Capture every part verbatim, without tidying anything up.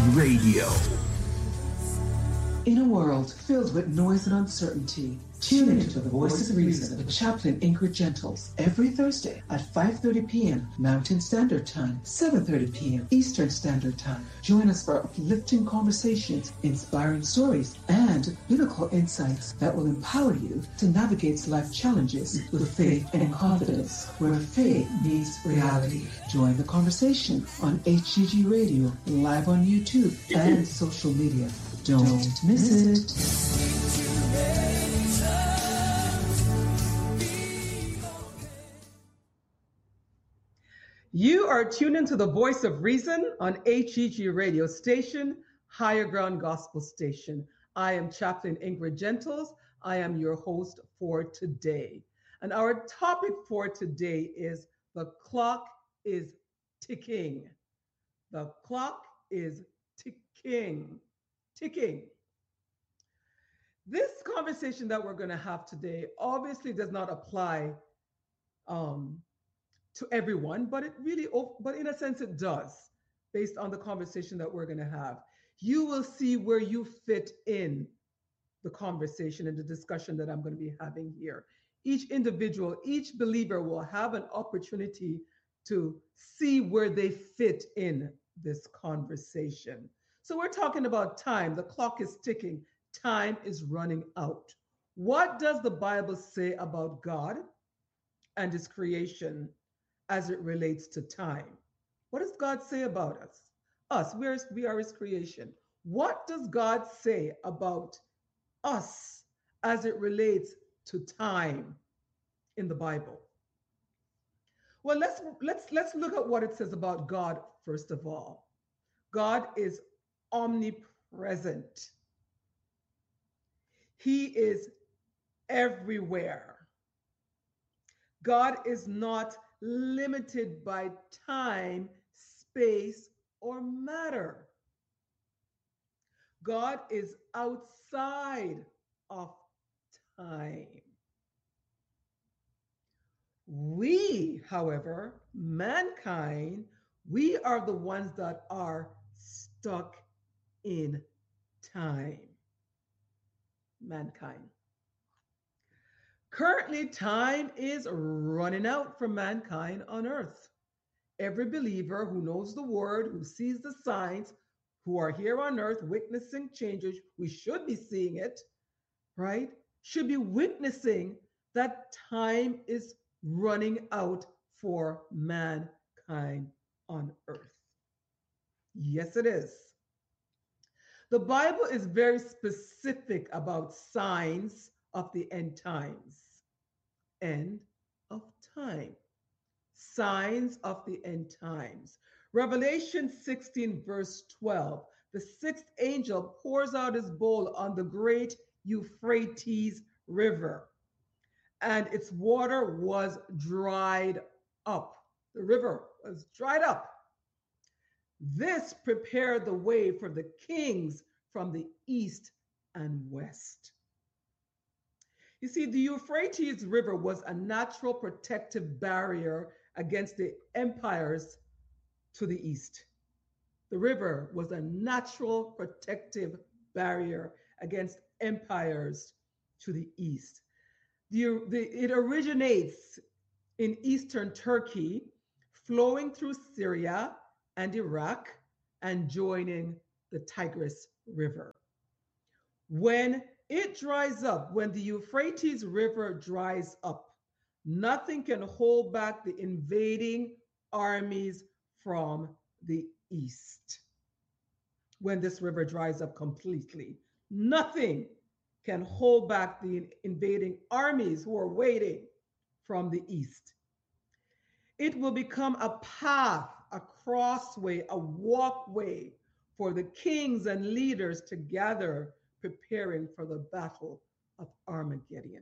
Radio. In a world filled with noise and uncertainty, tune into the Voice of Reason with Chaplain Ingrid Gentles every Thursday at five thirty p.m. Mountain Standard Time, seven thirty p.m. Eastern Standard Time. Join us for uplifting conversations, inspiring stories, and biblical insights that will empower you to navigate life challenges with faith and confidence, where faith meets reality. Join the conversation on H G G Radio, live on YouTube and social media. Don't, Don't miss it. You are tuned into the Voice of Reason on H G G Radio Station, Higher Ground Gospel Station. I am Chaplain Ingrid Gentles. I am your host for today. And our topic for today is the clock is ticking. The clock is ticking. Ticking. This conversation that we're going to have today obviously does not apply um, to everyone, but it really, but in a sense it does, based on the conversation that we're going to have. You will see where you fit in the conversation and the discussion that I'm going to be having here. Each individual, each believer will have an opportunity to see where they fit in this conversation. So we're talking about time. The clock is ticking. Time is running out. What does the Bible say about God and his creation as it relates to time? What does God say about us? Us, we are, we are his creation. What does God say about us as it relates to time in the Bible? Well, let's let's let's look at what it says about God first of all. God is omnipresent. He is everywhere. God is not limited by time, space, or matter. God is outside of time. We, however, mankind, we are the ones that are stuck in time. Mankind. Currently, time is running out for mankind on earth. Every believer who knows the word, who sees the signs, who are here on earth witnessing changes, we should be seeing it, right? Should be witnessing that time is running out for mankind on earth. Yes, it is. The Bible is very specific about signs of the end times. End of time. Signs of the end times. Revelation sixteen, verse twelve. The sixth angel pours out his bowl on the great Euphrates River, and its water was dried up. The river was dried up. This prepared the way for the kings from the east and west. You see, the Euphrates River was a natural protective barrier against the empires to the east. The river was a natural protective barrier against empires to the east. The, the, it originates in eastern Turkey, flowing through Syria and Iraq, and joining the Tigris River. When it dries up, when the Euphrates River dries up, nothing can hold back the invading armies from the east. When this river dries up completely, nothing can hold back the invading armies who are waiting from the east. It will become a path, a crossway, a walkway for the kings and leaders to gather, preparing for the battle of Armageddon.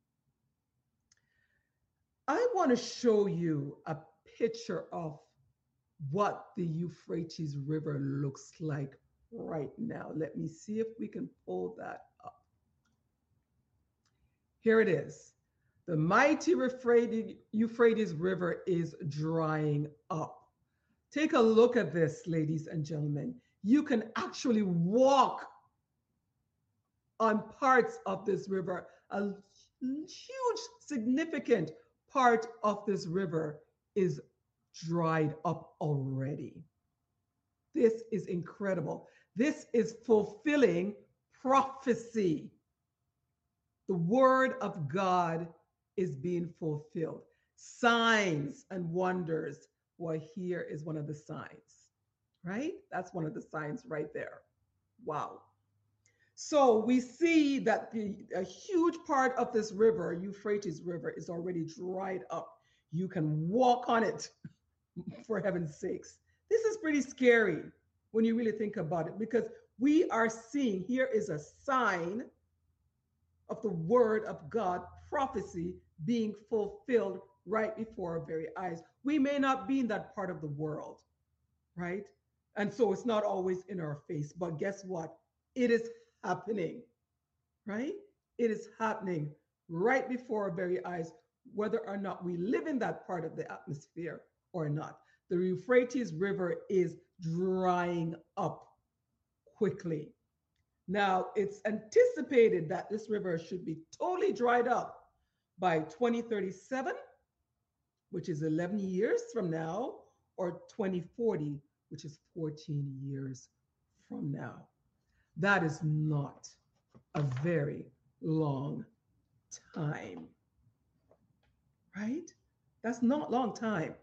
I want to show you a picture of what the Euphrates River looks like right now. Let me see if we can pull that up. Here it is. The mighty Euphrates River is drying up. Take a look at this, ladies and gentlemen. You can actually walk on parts of this river. A huge, significant part of this river is dried up already. This is incredible. This is fulfilling prophecy. The word of God is being fulfilled. Signs and wonders. Well, here is one of the signs, right? That's one of the signs right there. Wow. So we see that the, a huge part of this river, Euphrates River, is already dried up. You can walk on it, for heaven's sakes. This is pretty scary when you really think about it, because we are seeing here is a sign of the word of God, prophecy being fulfilled right before our very eyes. We may not be in that part of the world, right? And so it's not always in our face, but guess what? It is happening, right? It is happening right before our very eyes, whether or not we live in that part of the atmosphere or not. The Euphrates River is drying up quickly. Now, it's anticipated that this river should be totally dried up by twenty thirty-seven, which is eleven years from now, or twenty forty, which is fourteen years from now. That is not a very long time, right? That's not long time.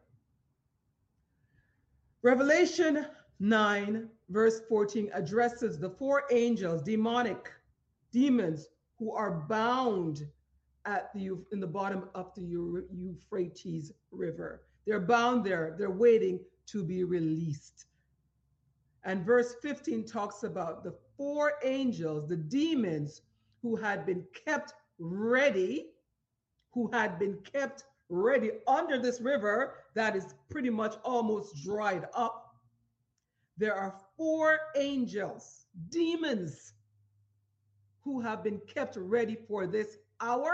Revelation nine, verse fourteen addresses the four angels, demonic demons, who are bound at the in the bottom of the Euphrates River. They're bound there. They're waiting to be released. And verse fifteen talks about the four angels, the demons who had been kept ready, who had been kept ready under this river that is pretty much almost dried up. There are four angels, demons, who have been kept ready for this hour,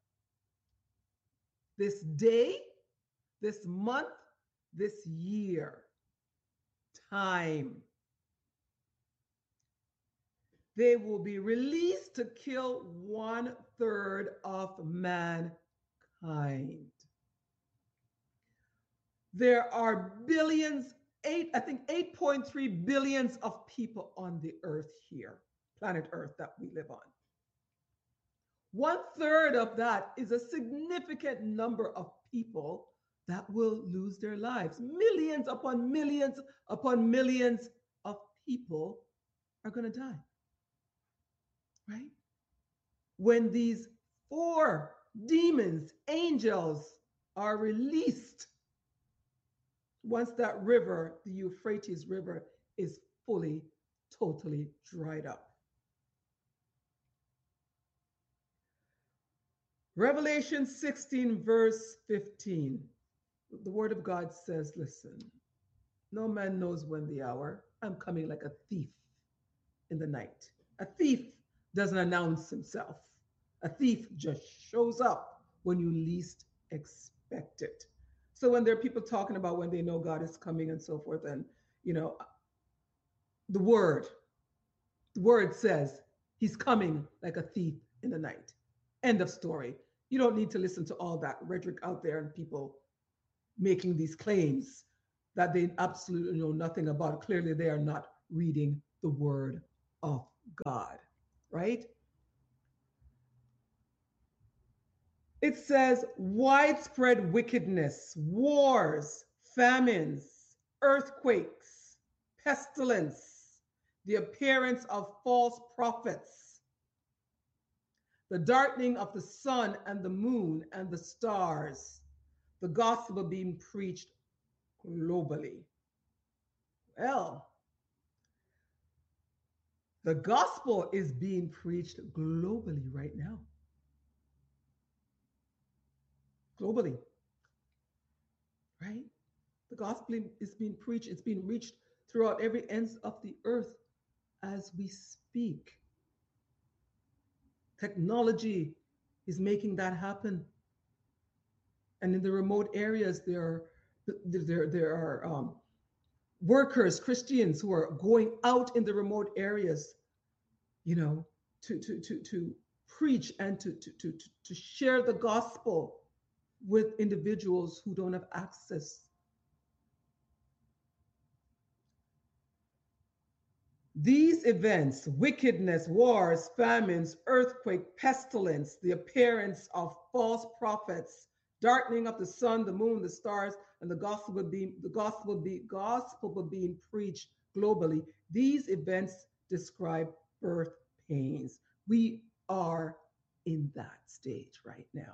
this day, this month, this year. Time. They will be released to kill one third of mankind. There are billions, eight, I think eight point three billions of people on the earth here, planet Earth that we live on. One third of that is a significant number of people that will lose their lives. Millions upon millions upon millions of people are going to die. Right? When these four demons, angels, are released, once that river, the Euphrates River, is fully, totally dried up. Revelation sixteen, verse fifteen. The word of God says, listen, no man knows when the hour. I'm coming like a thief in the night. A thief doesn't announce himself. A thief just shows up when you least expect it. So when there are people talking about when they know God is coming and so forth, and you know, the word, the word says he's coming like a thief in the night. End of story. You don't need to listen to all that rhetoric out there and people making these claims that they absolutely know nothing about. Clearly, they are not reading the word of God, right? It says widespread wickedness, wars, famines, earthquakes, pestilence, the appearance of false prophets, the darkening of the sun and the moon and the stars, the gospel being preached globally. Well, the gospel is being preached globally right now. Globally, right? The gospel is being preached, it's being reached throughout every ends of the earth as we speak. Technology is making that happen. And in the remote areas, there are there, there are um, workers, Christians who are going out in the remote areas, you know, to to to to preach and to to to to share the gospel with individuals who don't have access. These events, wickedness, wars, famines, earthquake, pestilence, the appearance of false prophets, darkening of the sun, the moon, the stars, and the gospel being the gospel be gospel being preached globally. These events describe birth pains. We are in that stage right now.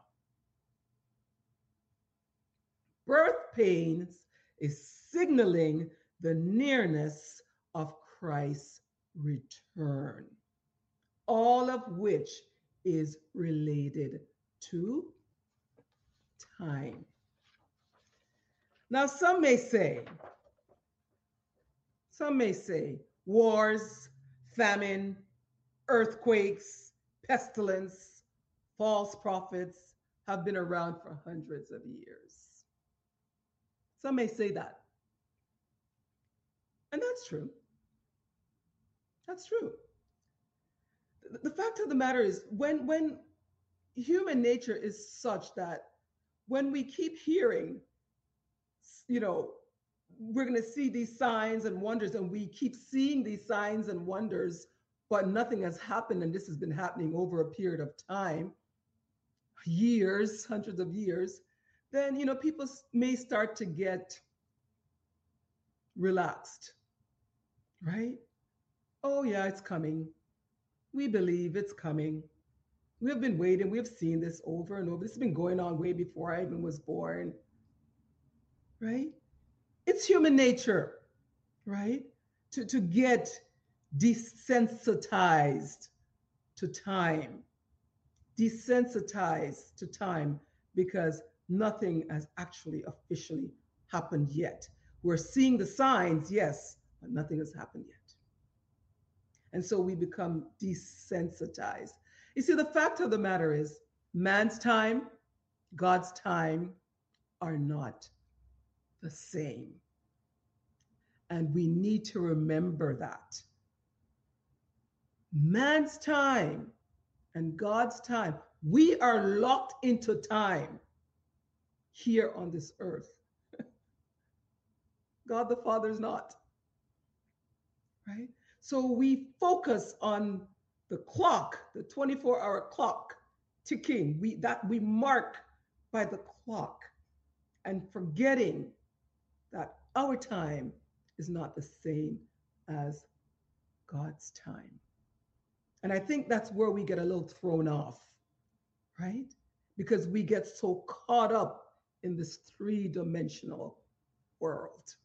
Birth pains is signaling the nearness of Christ's return, all of which is related to time. Now, some may say, some may say, wars, famine, earthquakes, pestilence, false prophets have been around for hundreds of years. Some may say that. And that's true. That's true. The fact of the matter is, when, when human nature is such that when we keep hearing, you know, we're going to see these signs and wonders, and we keep seeing these signs and wonders, but nothing has happened, and this has been happening over a period of time, years, hundreds of years, then, you know, people may start to get relaxed, right? Oh, yeah, it's coming. We believe it's coming. We have been waiting. We have seen this over and over. This has been going on way before I even was born, right? It's human nature, right? To, to get desensitized to time, desensitized to time because nothing has actually officially happened yet. We're seeing the signs, yes, but nothing has happened yet. And so we become desensitized. You see, the fact of the matter is, man's time, God's time are not the same. And we need to remember that. Man's time and God's time, we are locked into time here on this earth. God the Father is not, right? So we focus on the clock, the twenty-four hour clock ticking. We that we mark by the clock and forgetting that our time is not the same as God's time. And I think that's where we get a little thrown off, right? Because we get so caught up in this three-dimensional world.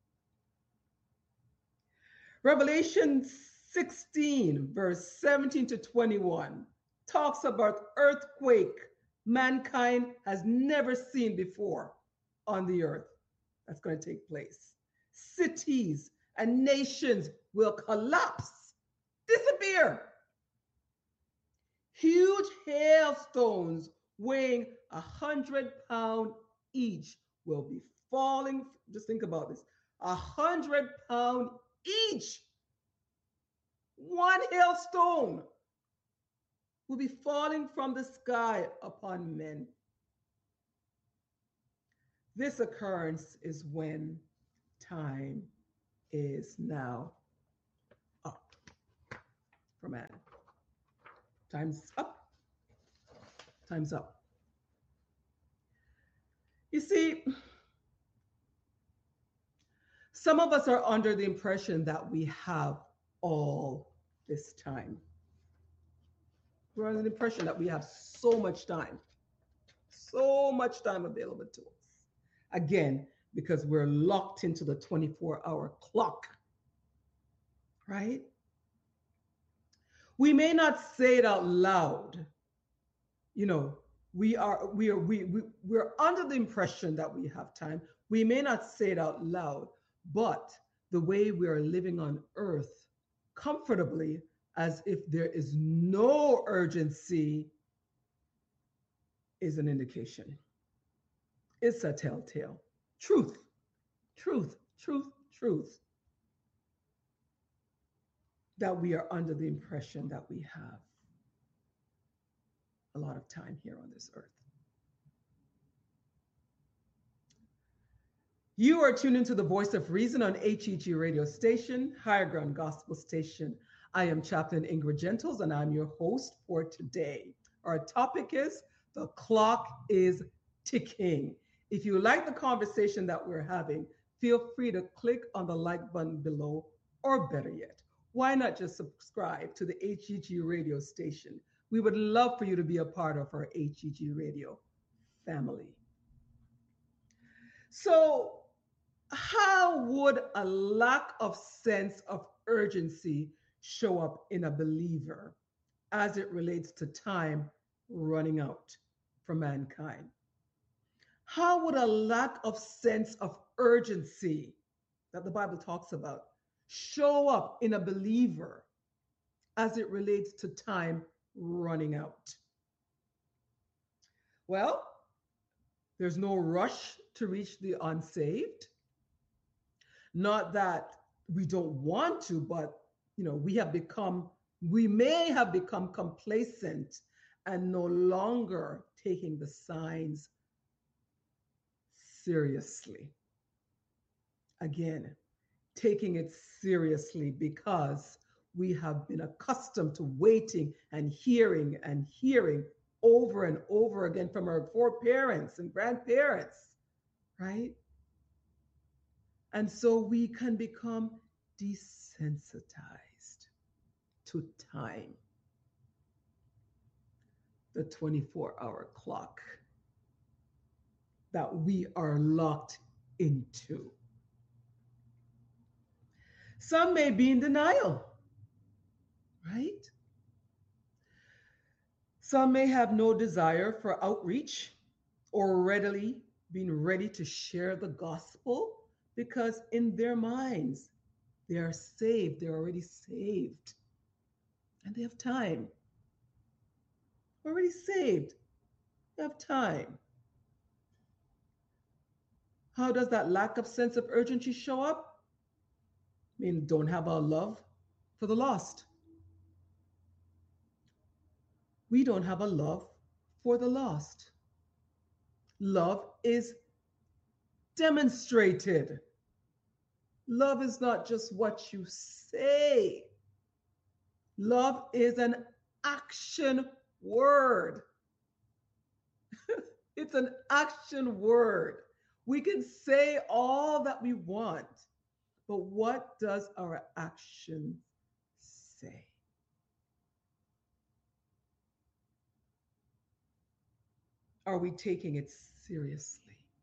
Revelation sixteen, verse seventeen to twenty-one, talks about earthquake mankind has never seen before on the earth. That's going to take place. Cities and nations will collapse, disappear. Huge hailstones weighing a hundred pounds each will be falling. Just think about this. A hundred pounds each. One hailstone will be falling from the sky upon men. This occurrence is when time is now up for man. Time's up. Time's up. You see, some of us are under the impression that we have all this time. We're under the impression that we have so much time, so much time available to us. Again, because we're locked into the twenty-four hour clock, right? We may not say it out loud. You know, we are we are we, we we're under the impression that we have time. We may not say it out loud, but the way we are living on earth comfortably as if there is no urgency is an indication. It's a telltale. Truth, truth, truth, truth that we are under the impression that we have a lot of time here on this earth. You are tuned into the Voice of Reason on H E G radio station, Higher Ground Gospel Station. I am Chaplain Ingrid Gentles, and I'm your host for today. Our topic is The Clock is Ticking. If you like the conversation that we're having, feel free to click on the like button below, or better yet, why not just subscribe to the H E G radio station? We would love for you to be a part of our H E G radio family. So, how would a lack of sense of urgency show up in a believer as it relates to time running out for mankind? How would a lack of sense of urgency that the Bible talks about show up in a believer as it relates to time running out? Well, there's no rush to reach the unsaved. Not that we don't want to, but you know, we have become, we may have become complacent and no longer taking the signs seriously. Again, taking it seriously because we have been accustomed to waiting and hearing and hearing over and over again from our foreparents and grandparents, right? And so we can become desensitized to time, the twenty-four hour clock that we are locked into. Some may be in denial, right? Some may have no desire for outreach or readily being ready to share the gospel because in their minds, they are saved. They're already saved. And they have time. Already saved. They have time. How does that lack of sense of urgency show up? I mean, don't have a love for the lost. We don't have a love for the lost. Love is demonstrated. Love is not just what you say. Love is an action word. It's an action word. We can say all that we want, but what does our action say? Are we taking it seriously?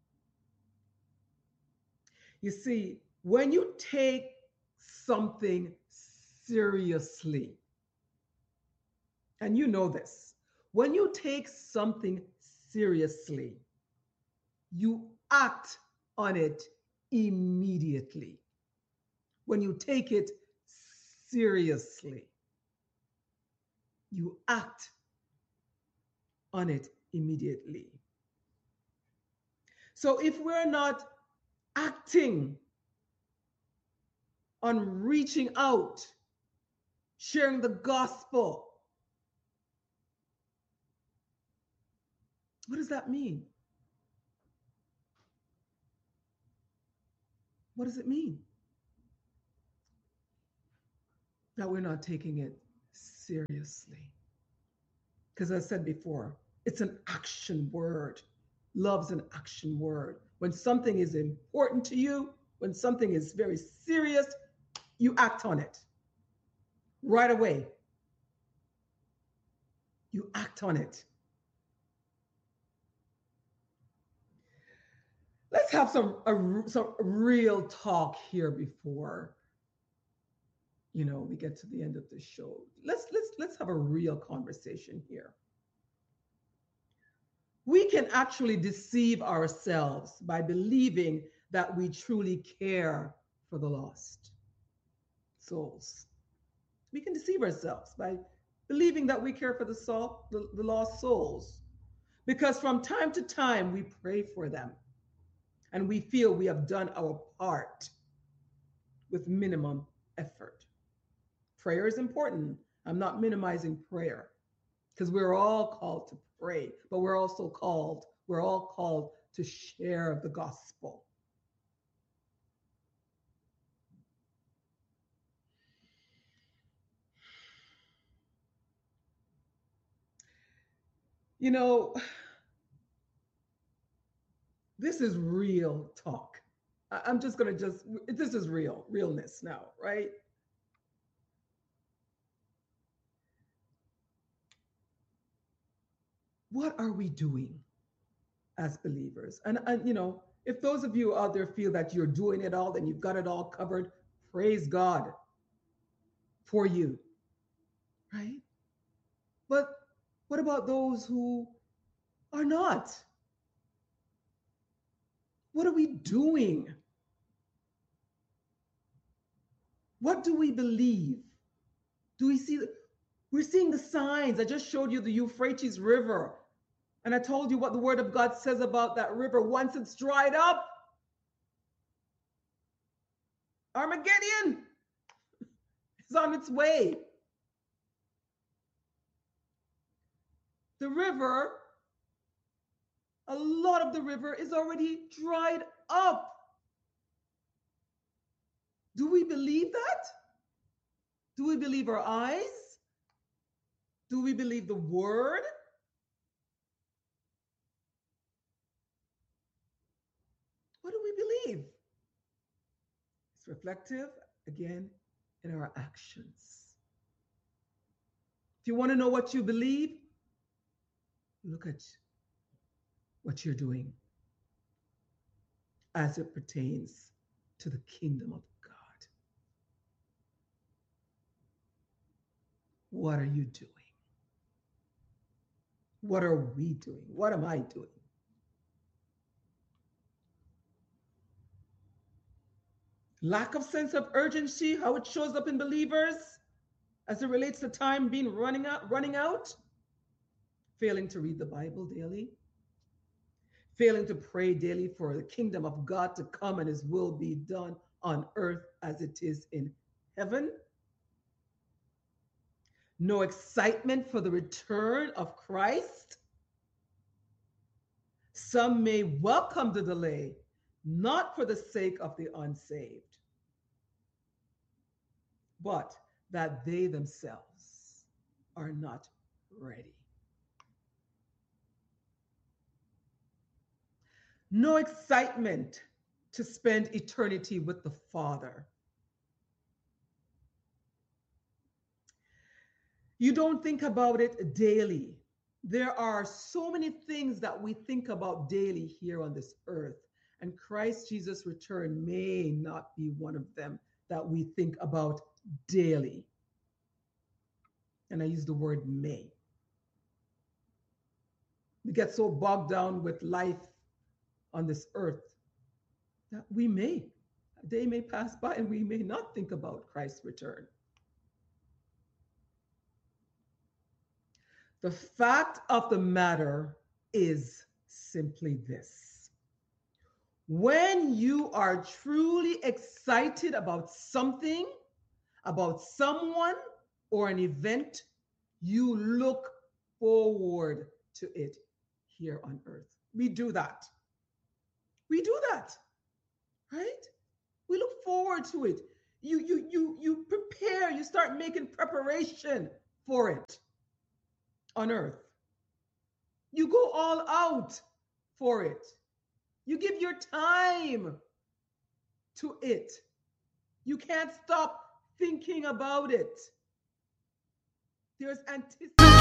You see, when you take something seriously, and you know this, when you take something seriously, you act on it immediately. When you take it seriously, you act on it immediately. So if we're not acting on reaching out, sharing the gospel, what does that mean? What does it mean? That we're not taking it seriously. Because as I said before, it's an action word. Love's an action word. When something is important to you, when something is very serious, you act on it right away. You act on it. Let's have some a, some real talk here before, you know, we get to the end of the show. Let's let's let's have a real conversation here. We can actually deceive ourselves by believing that we truly care for the lost souls. We can deceive ourselves by believing that we care for the soul, the, the lost souls, because from time to time we pray for them and we feel we have done our part. with minimum effort. Prayer is important. I'm not minimizing prayer because we're all called to pray, but we're also called, we're all called to share the gospel. You know, this is real talk. I- I'm just going to just, this is real, realness now, right? What are we doing as believers? And, and, you know, if those of you out there feel that you're doing it all, then you've got it all covered, praise God for you, right? But what about those who are not? What are we doing? What do we believe? Do we see? The, we're seeing the signs. I just showed you the Euphrates River. And I told you what the word of God says about that river. Once it's dried up, Armageddon is on its way. The river, a lot of the river is already dried up. Do we believe that? Do we believe our eyes? Do we believe the word? What do we believe? It's reflective, again, in our actions. If you want to know what you believe, look at what you're doing as it pertains to the kingdom of God. What are you doing? What are we doing? What am I doing? Lack of sense of urgency, how it shows up in believers as it relates to time being running out, running out, failing to read the Bible daily, failing to pray daily for the kingdom of God to come and his will be done on earth as it is in heaven. No excitement for the return of Christ. Some may welcome the delay, not for the sake of the unsaved, but that they themselves are not ready. No excitement to spend eternity with the Father. You don't think about it daily. There are so many things that we think about daily here on this earth, and Christ Jesus' return may not be one of them that we think about daily. And I use the word may. We get so bogged down with life on this earth that we may, a day may pass by and we may not think about Christ's return. The fact of the matter is simply this. When you are truly excited about something, about someone, or an event, you look forward to it here on earth. We do that. We do that, right? We look forward to it. You, you, you, you prepare, you start making preparation for it on earth. You go all out for it. You give your time to it. You can't stop thinking about it. There's anticipation.